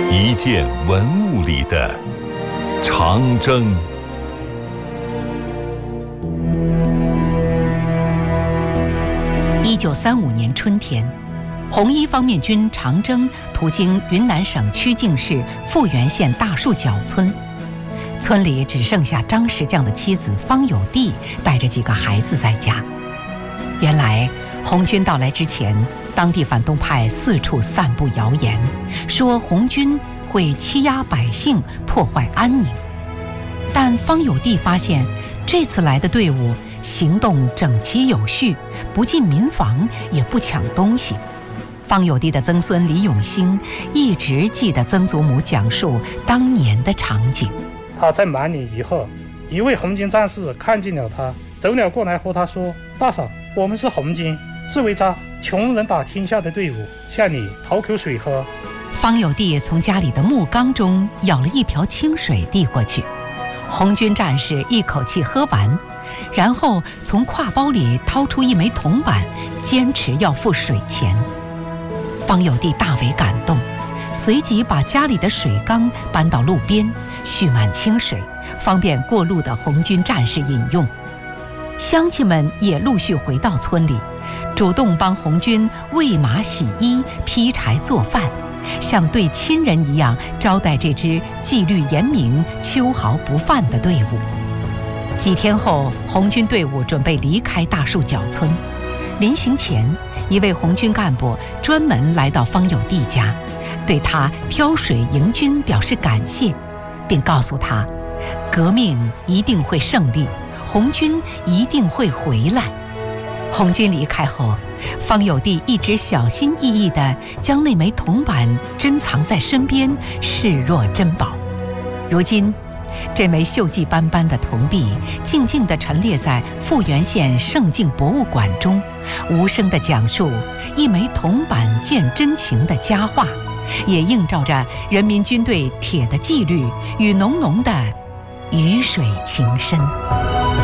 一件文物里的长征。 1935年春天，红一方面军长征途经云南省曲靖市富源县大树角村，村里只剩下张石匠的妻子方有娣带着几个孩子在家。原来红军到来之前，当地反动派四处散布谣言，说红军会欺压百姓，破坏安宁。但方有娣发现，这次来的队伍行动整齐有序，不进民房，也不抢东西。方有娣的曾孙李永兴一直记得曾祖母讲述当年的场景。 他在满里以后，一位红军战士看见了他，走了过来和他说：“大嫂，我们是红军，是围着穷人打天下的队伍，向你讨口水喝。” 方有娣从家里的木缸中舀了一瓢清水递过去，红军战士一口气喝完，然后从挎包里掏出一枚铜板，坚持要付水钱。方有娣大为感动，随即把家里的水缸搬到路边，蓄满清水，方便过路的红军战士饮用。乡亲们也陆续回到村里，主动帮红军喂马洗衣、劈柴做饭，像对亲人一样招待这支纪律严明、秋毫不犯的队伍。几天后，红军队伍准备离开大树角村。临行前，一位红军干部专门来到方有娣家，对他挑水迎军表示感谢，并告诉他，革命一定会胜利，红军一定会回来。红军离开后，方有娣一直小心翼翼地将那枚铜板珍藏在身边，视若珍宝。如今，这枚锈迹斑斑的铜币静静地陈列在富源县盛境博物馆中，无声地讲述一枚铜板见真情的佳话，也映照着人民军队铁的纪律与浓浓的鱼水情深。